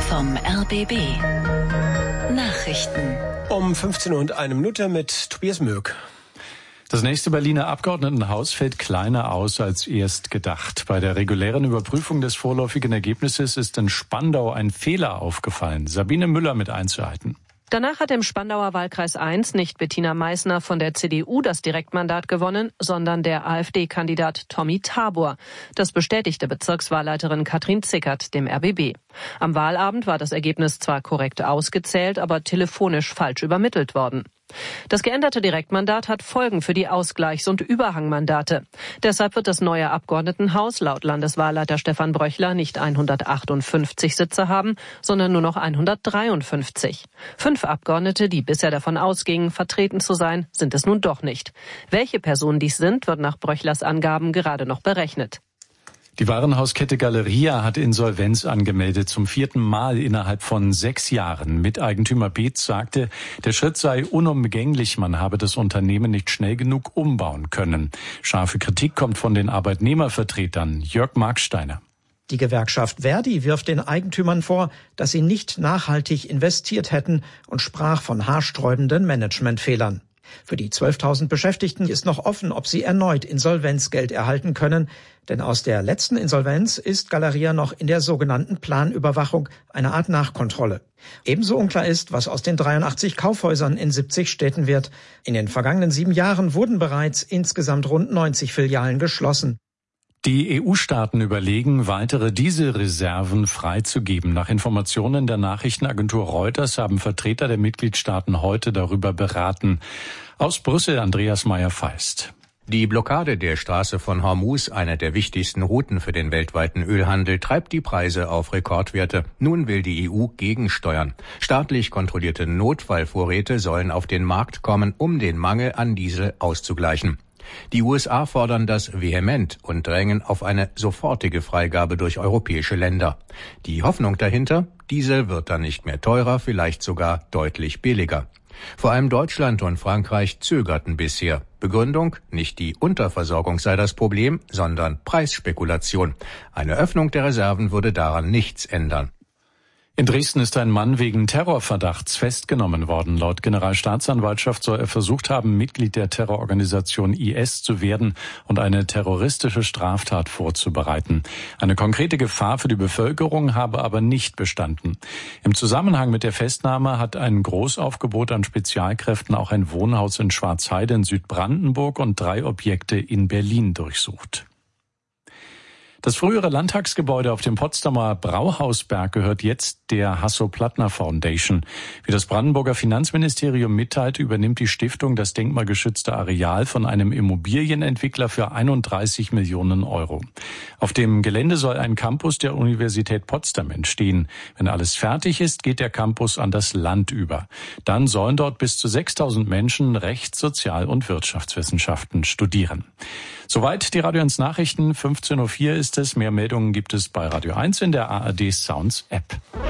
vom RBB. Nachrichten. Um 15:01 mit Tobias Möck. Das nächste Berliner Abgeordnetenhaus fällt kleiner aus als erst gedacht. Bei der regulären Überprüfung des vorläufigen Ergebnisses ist in Spandau ein Fehler aufgefallen. Sabine Müller mit Einzelheiten. Danach hat im Spandauer Wahlkreis 1 nicht Bettina Meissner von der CDU das Direktmandat gewonnen, sondern der AfD-Kandidat Tommy Tabor. Das bestätigte Bezirkswahlleiterin Katrin Zickert dem RBB. Am Wahlabend war das Ergebnis zwar korrekt ausgezählt, aber telefonisch falsch übermittelt worden. Das geänderte Direktmandat hat Folgen für die Ausgleichs- und Überhangmandate. Deshalb wird das neue Abgeordnetenhaus laut Landeswahlleiter Stefan Bröchler nicht 158 Sitze haben, sondern nur noch 153. 5 Abgeordnete, die bisher davon ausgingen, vertreten zu sein, sind es nun doch nicht. Welche Personen dies sind, wird nach Bröchlers Angaben gerade noch berechnet. Die Warenhauskette Galeria hat Insolvenz angemeldet, zum 4. Mal innerhalb von 6 Jahren. Miteigentümer Beetz sagte, der Schritt sei unumgänglich, man habe das Unternehmen nicht schnell genug umbauen können. Scharfe Kritik kommt von den Arbeitnehmervertretern. Jörg Marksteiner. Die Gewerkschaft Verdi wirft den Eigentümern vor, dass sie nicht nachhaltig investiert hätten und sprach von haarsträubenden Managementfehlern. Für die 12.000 Beschäftigten ist noch offen, ob sie erneut Insolvenzgeld erhalten können, denn aus der letzten Insolvenz ist Galeria noch in der sogenannten Planüberwachung, eine Art Nachkontrolle. Ebenso unklar ist, was aus den 83 Kaufhäusern in 70 Städten wird. In den vergangenen 7 Jahren wurden bereits insgesamt rund 90 Filialen geschlossen. Die EU-Staaten überlegen, weitere Dieselreserven freizugeben. Nach Informationen der Nachrichtenagentur Reuters haben Vertreter der Mitgliedstaaten heute darüber beraten. Aus Brüssel Andreas Meyer-Feist. Die Blockade der Straße von Hormuz, einer der wichtigsten Routen für den weltweiten Ölhandel, treibt die Preise auf Rekordwerte. Nun will die EU gegensteuern. Staatlich kontrollierte Notfallvorräte sollen auf den Markt kommen, um den Mangel an Diesel auszugleichen. Die USA fordern das vehement und drängen auf eine sofortige Freigabe durch europäische Länder. Die Hoffnung dahinter? Diesel wird dann nicht mehr teurer, vielleicht sogar deutlich billiger. Vor allem Deutschland und Frankreich zögerten bisher. Begründung? Nicht die Unterversorgung sei das Problem, sondern Preisspekulation. Eine Öffnung der Reserven würde daran nichts ändern. In Dresden ist ein Mann wegen Terrorverdachts festgenommen worden. Laut Generalstaatsanwaltschaft soll er versucht haben, Mitglied der Terrororganisation IS zu werden und eine terroristische Straftat vorzubereiten. Eine konkrete Gefahr für die Bevölkerung habe aber nicht bestanden. Im Zusammenhang mit der Festnahme hat ein Großaufgebot an Spezialkräften auch ein Wohnhaus in Schwarzheide in Südbrandenburg und 3 Objekte in Berlin durchsucht. Das frühere Landtagsgebäude auf dem Potsdamer Brauhausberg gehört jetzt der Hasso-Plattner Foundation. Wie das Brandenburger Finanzministerium mitteilt, übernimmt die Stiftung das denkmalgeschützte Areal von einem Immobilienentwickler für 31 Millionen Euro. Auf dem Gelände soll ein Campus der Universität Potsdam entstehen. Wenn alles fertig ist, geht der Campus an das Land über. Dann sollen dort bis zu 6.000 Menschen Rechts-, Sozial- und Wirtschaftswissenschaften studieren. Soweit die Radio 1 Nachrichten. 15:04 ist es. Mehr Meldungen gibt es bei Radio 1 in der ARD Sounds App.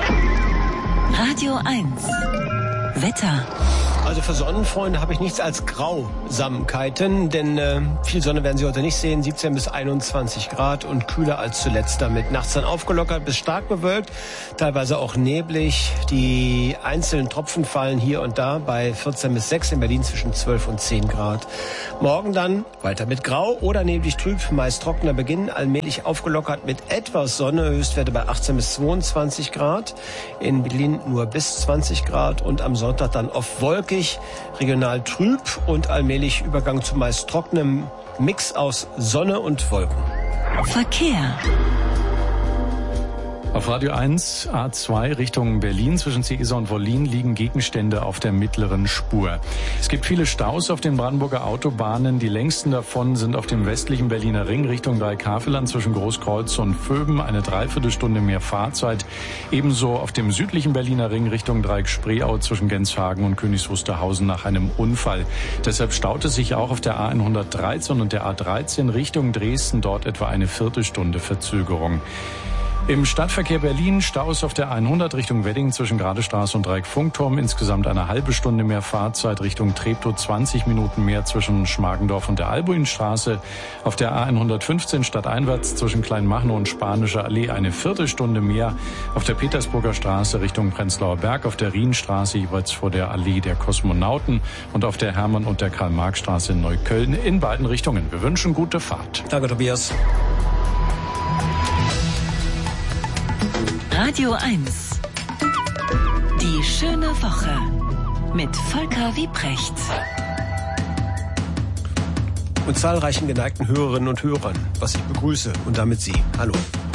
Radio 1. Wetter. Also für Sonnenfreunde habe ich nichts als Grausamkeiten, denn viel Sonne werden Sie heute nicht sehen. 17 bis 21 Grad und kühler als zuletzt damit. Nachts dann aufgelockert bis stark bewölkt, teilweise auch neblig. Die einzelnen Tropfen fallen hier und da bei 14 bis 6, in Berlin zwischen 12 und 10 Grad. Morgen dann weiter mit grau oder neblig trüb, meist trockener Beginn, allmählich aufgelockert mit etwas Sonne, Höchstwerte bei 18 bis 22 Grad. In Berlin nur bis 20 Grad und am Sonntag dann oft wolkig, regional trüb und allmählich Übergang zu meist trockenem Mix aus Sonne und Wolken. Verkehr. Auf Radio 1 A2 Richtung Berlin zwischen Cäsar und Wollin liegen Gegenstände auf der mittleren Spur. Es gibt viele Staus auf den Brandenburger Autobahnen. Die längsten davon sind auf dem westlichen Berliner Ring Richtung Dreieck-Havelland zwischen Großkreuz und Vöben, eine Dreiviertelstunde mehr Fahrzeit. Ebenso auf dem südlichen Berliner Ring Richtung Dreieck-Spreeau zwischen Genshagen und Königs Wusterhausen nach einem Unfall. Deshalb staut es sich auch auf der A113 und der A13 Richtung Dresden, dort etwa eine Viertelstunde Verzögerung. Im Stadtverkehr Berlin Staus auf der 100 Richtung Wedding zwischen Gradestraße und Dreieck-Funkturm. Insgesamt eine halbe Stunde mehr Fahrzeit Richtung Treptow, 20 Minuten mehr zwischen Schmargendorf und der Albuinstraße. Auf der A115 stadteinwärts zwischen Kleinmachnow und Spanische Allee eine Viertelstunde mehr. Auf der Petersburger Straße Richtung Prenzlauer Berg, auf der Rienstraße jeweils vor der Allee der Kosmonauten und auf der Hermann- und der Karl-Marx-Straße in Neukölln in beiden Richtungen. Wir wünschen gute Fahrt. Danke, Tobias. Radio 1. Die schöne Woche mit Volker Wiebrecht. Und zahlreichen geneigten Hörerinnen und Hörern, was ich begrüße und damit Sie. Hallo.